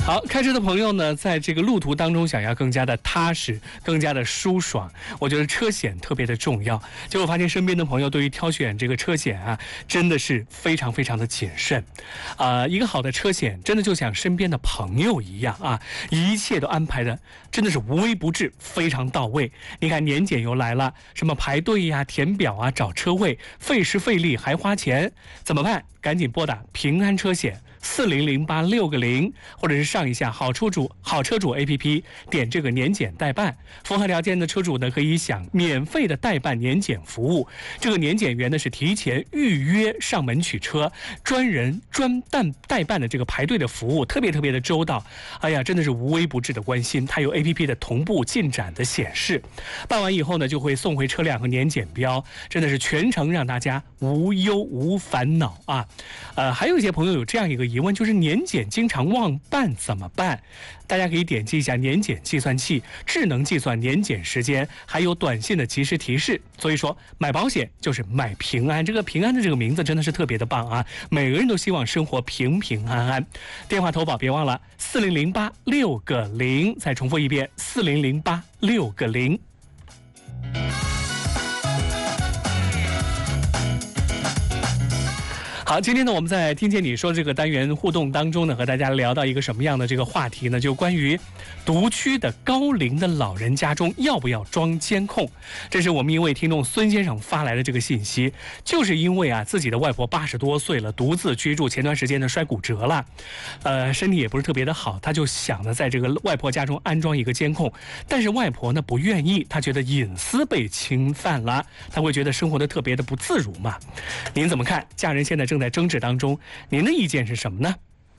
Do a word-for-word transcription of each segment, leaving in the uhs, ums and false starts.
好，开车的朋友呢，在这个路途当中想要更加的踏实，更加的舒爽，我觉得车险特别的重要。结果发现身边的朋友对于挑选这个车险啊，真的是非常非常的谨慎。啊、呃，一个好的车险真的就像身边的朋友一样啊，一切都安排的真的是无微不至，非常到位。你看年检又来了，什么排队呀、填表啊、找车位，费时费力还花钱，怎么办？赶紧拨打平安车险。四零零八六个零，或者是上一下好车主好车主 A P P， 点这个年检代办，符合条件的车主呢可以享免费的代办年检服务。这个年检员呢是提前预约上门取车，专人专代代办的这个排队的服务特别特别的周到。哎呀，真的是无微不至的关心。它有 A P P 的同步进展的显示，办完以后呢就会送回车辆和年检标，真的是全程让大家无忧无烦恼啊。呃，还有一些朋友有这样一个疑问，就是年检经常忘办怎么办？大家可以点击一下年检计算器，智能计算年检时间，还有短信的及时提示。所以说买保险就是买平安，这个平安的这个名字真的是特别的棒啊！每个人都希望生活平平安安。电话投保别忘了四零零八六个零，再重复一遍四零零八六个零。好，今天呢，我们在听见你说这个单元互动当中呢，和大家聊到一个什么样的这个话题呢？就关于独居的高龄的老人家中要不要装监控？这是我们一位听众孙先生发来的这个信息，就是因为啊自己的外婆八十多岁了，独自居住，前段时间呢摔骨折了，呃，身体也不是特别的好，他就想呢在这个外婆家中安装一个监控，但是外婆呢不愿意，他觉得隐私被侵犯了，他会觉得生活的特别的不自如嘛。您怎么看？家人现在正在争执当中，您的意见是什么呢？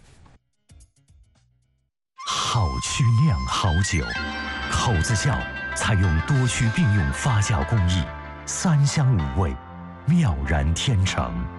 好曲酿好酒，口子窖采用多区并用发酵工艺，三香五味，妙然天成。